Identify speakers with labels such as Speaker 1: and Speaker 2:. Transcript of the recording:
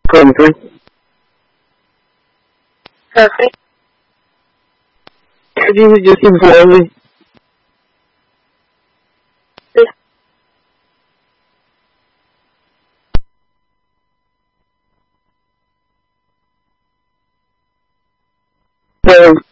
Speaker 1: 23.
Speaker 2: Perfect.
Speaker 1: Could you just inform me? So,